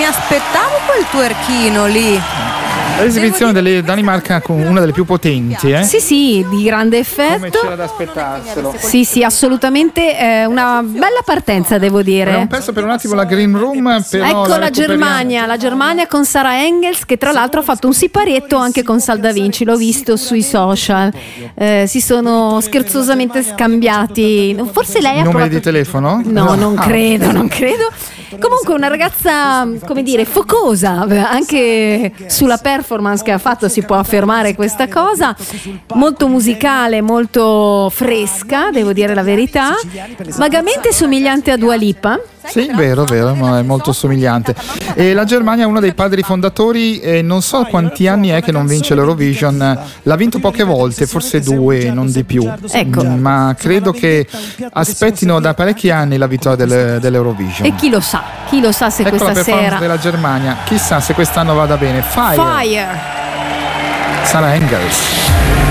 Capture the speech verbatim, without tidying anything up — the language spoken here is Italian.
aspettavo quel twerchino lì. L'esibizione della Danimarca con una delle più potenti, eh? Sì, sì, di grande effetto. Come c'era da aspettarselo. Sì, sì, assolutamente eh, una bella partenza, devo dire. Abbiamo perso per un attimo la Green Room, però ecco la, la Germania, la Germania con Sara Engels, che tra l'altro ha fatto un siparietto anche con Sal Da Vinci, l'ho visto sui social. Eh, si sono scherzosamente scambiati. Forse lei ha numeri provato... di telefono? No, no. non ah. credo, non credo. Comunque una ragazza, come dire, focosa, anche sulla performance che ha fatto si può affermare questa cosa, molto musicale, molto fresca, devo dire la verità, vagamente somigliante a Dua Lipa. Sì, vero, vero, ma è molto somigliante. E la Germania è uno dei padri fondatori e non so quanti anni è che non vince l'Eurovision, l'ha vinto poche volte, forse due, non di più. Ecco. Ma credo che aspettino da parecchi anni la vittoria del, dell'Eurovision. E chi lo sa, chi lo sa se ecco questa la performance sera... della Germania, chissà se quest'anno vada bene. Fire, Fire. Sara Engels.